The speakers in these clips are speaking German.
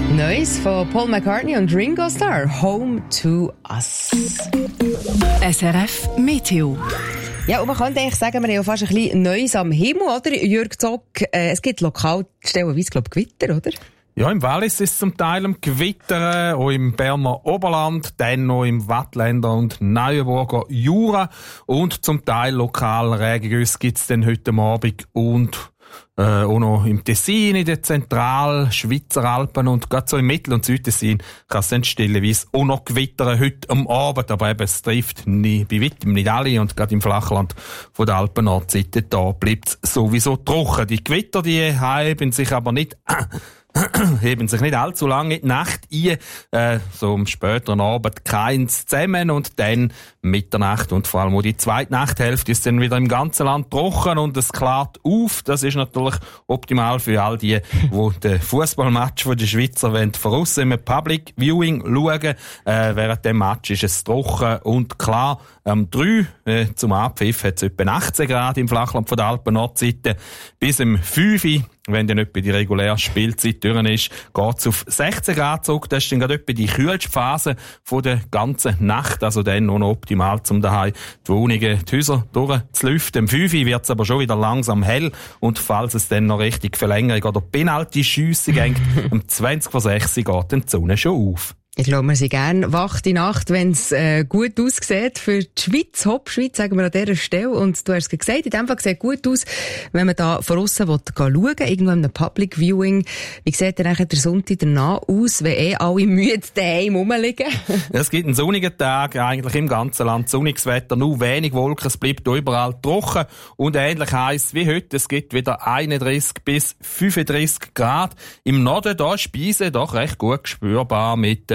Neues von Paul McCartney und Ringo Starr, Home to Us. SRF Meteo. Ja, und man könnte eigentlich sagen, wir haben ja fast ein bisschen Neues am Himmel, oder? Jürg Zock, es gibt lokal stellenweise, glaube ich, Gewitter, oder? Ja, im Wallis ist es zum Teil am Gewittern, auch im Berner Oberland, dann noch im Wattländer und Neuenburger Jura und zum Teil lokal Regengüsse gibt's dann heute Abend und auch noch im Tessin, in den Zentral-Schweizer Alpen und gerade so im Mittel- und Südtessin kann es dann stellenweise auch noch gewittern heute am Abend, aber eben, es trifft bei weitem nicht alle und gerade im Flachland von der Alpen-Nordseite, da bleibt es sowieso trocken. Die Gewitter, die heben sich aber nicht heben sich nicht allzu lange in die Nacht ein, so am späteren Abend keins zusammen und dann Mitternacht und vor allem auch die zweite Nachthälfte ist dann wieder im ganzen Land trocken und es klart auf. Das ist natürlich optimal für all die den Fußballmatch von den Schweizer von aussen im Public Viewing schauen. Während dem Match ist es trocken und klar. Am 3 zum Abpfiff hat es etwa 18 Grad im Flachland von der Alpen-Nordseite. Bis am 5, wenn dann etwa die reguläre Spielzeit durch ist, geht es auf 16 Grad zurück. Das ist dann gerade etwa die kühlste Phase von der ganzen Nacht. Also dann noch optimal, um daheim die Wohnungen, die Häuser durchzulüften. Am 5 wird es aber schon wieder langsam hell. Und falls es dann noch richtig Verlängerung oder Penalty-Schiesse geht, um 20 vor 6 geht dann die Sonne schon auf. Ich glaube, wir sind gerne wach die Nacht, wenn es gut aussieht für die Schweiz. Hauptschweiz, sagen wir an dieser Stelle. Und du hast gesagt, in dem Fall sieht gut aus, wenn man da von aussen schauen will, irgendwo in einem Public Viewing. Wie sieht denn der Sonntag danach aus, wenn alle müde daheim rumliegen? Es gibt einen sonnigen Tag, eigentlich im ganzen Land. Sonniges Wetter, nur wenig Wolken, es bleibt überall trocken und ähnlich heiß wie heute. Es gibt wieder 31 bis 35 Grad. Im Norden, da Speise doch recht gut spürbar mit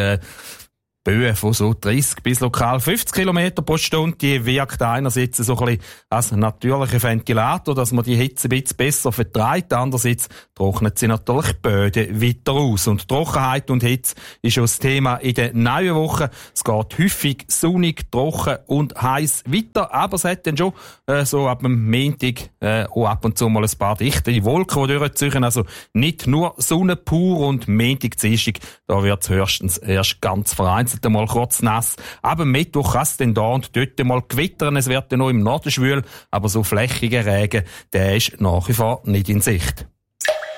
Böen von so 30 bis lokal 50 Kilometer pro Stunde. Die wirkt einerseits so ein bisschen als natürlicher Ventilator, dass man die Hitze ein bisschen besser vertreibt. Andererseits trocknet sie natürlich die Böden weiter aus. Und Trockenheit und Hitze ist auch das Thema in der neuen Woche. Es geht häufig sonnig, trocken und heiß weiter. Aber es hat dann schon so ab dem Montag auch ab und zu mal ein paar dichte Wolken, die durchziehen. Also nicht nur Sonne pur und Montag, Dienstag, da wird es höchstens erst ganz vereinzelt mal kurz nass. Aber Mittwoch kann es dann da und dort mal gewittern. Es wird dann noch im Norden schwül, aber so flächiger Regen, der ist nach wie vor nicht in Sicht.